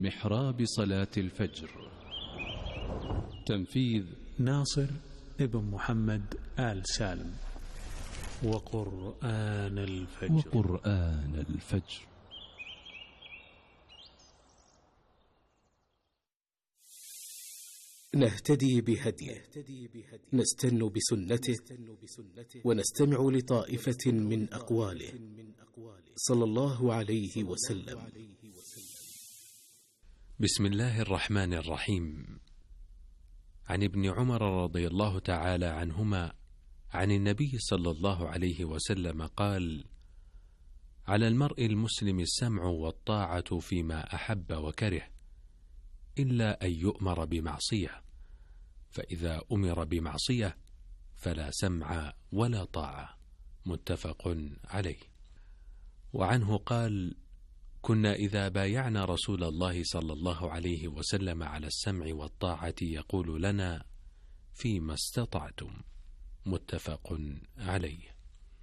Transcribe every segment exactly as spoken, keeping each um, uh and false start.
محراب صلاة الفجر. تنفيذ ناصر ابن محمد آل سالم. وقرآن الفجر وقرآن الفجر. نهتدي بهديه، نستن بسنته، ونستمع لطائفة من أقواله صلى الله عليه وسلم. بسم الله الرحمن الرحيم. عن ابن عمر رضي الله تعالى عنهما عن النبي صلى الله عليه وسلم قال: على المرء المسلم السمع والطاعة فيما أحب وكره، إلا أن يؤمر بمعصية، فإذا أمر بمعصية فلا سمع ولا طاعة. متفق عليه. وعنه قال: كنا إذا بايعنا رسول الله صلى الله عليه وسلم على السمع والطاعة يقول لنا: فيما استطعتم. متفق عليه.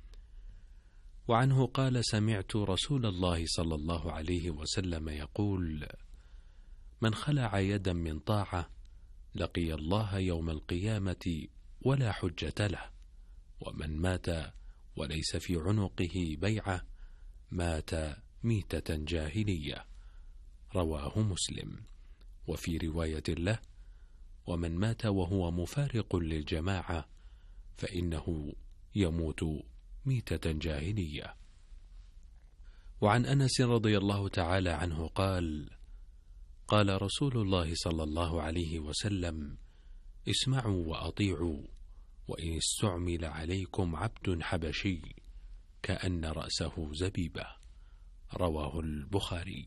وعنه قال: سمعت رسول الله صلى الله عليه وسلم يقول: من خلع يدا من طاعة لقي الله يوم القيامة ولا حجة له، ومن مات وليس في عنقه بيعة مات ميتة جاهلية. رواه مسلم. وفي رواية له: ومن مات وهو مفارق للجماعة فإنه يموت ميتة جاهلية. وعن أنس رضي الله تعالى عنه قال: قال رسول الله صلى الله عليه وسلم: اسمعوا وأطيعوا، وإن استعمل عليكم عبد حبشي كأن رأسه زبيبة. رواه البخاري.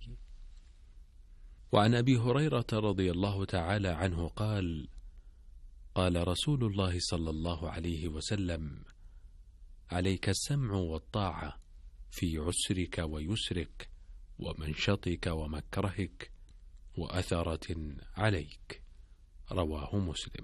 وعن أبي هريرة رضي الله تعالى عنه قال: قال رسول الله صلى الله عليه وسلم: عليك السمع والطاعة في عسرك ويسرك، ومنشطك ومكرهك، وأثرة عليك. رواه مسلم.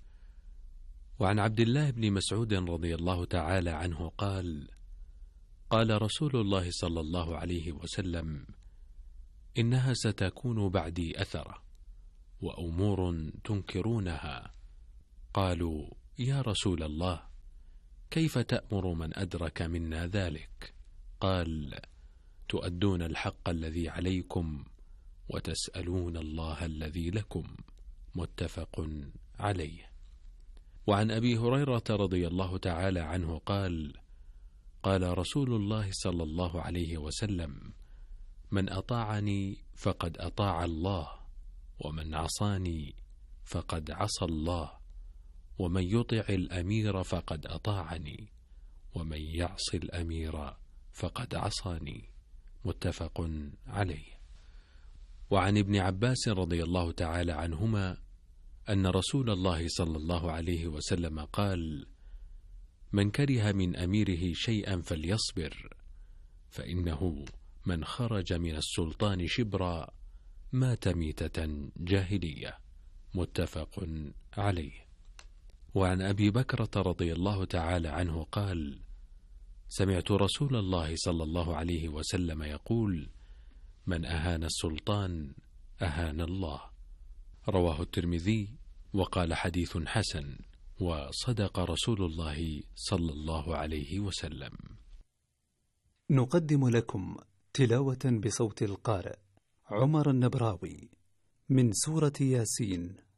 وعن عبد الله بن مسعود رضي الله تعالى عنه قال: قال رسول الله صلى الله عليه وسلم: إنها ستكون بعدي أثرة وأمور تنكرونها. قالوا: يا رسول الله، كيف تأمر من أدرك منا ذلك؟ قال: تؤدون الحق الذي عليكم وتسألون الله الذي لكم. متفق عليه. وعن أبي هريرة رضي الله تعالى عنه قال: قال رسول الله صلى الله عليه وسلم: من أطاعني فقد أطاع الله، ومن عصاني فقد عصى الله، ومن يطع الأمير فقد أطاعني، ومن يعص الأمير فقد عصاني. متفق عليه. وعن ابن عباس رضي الله تعالى عنهما أن رسول الله صلى الله عليه وسلم قال: من كره من أميره شيئا فليصبر، فإنه من خرج من السلطان شبرا مات ميتة جاهلية. متفق عليه. وعن أبي بكرة رضي الله تعالى عنه قال: سمعت رسول الله صلى الله عليه وسلم يقول: من أهان السلطان أهان الله. رواه الترمذي وقال: حديث حسن، وصدق رسول الله صلى الله عليه وسلم. نقدم لكم تلاوة بصوت القارئ عمر النبراوي من سورة ياسين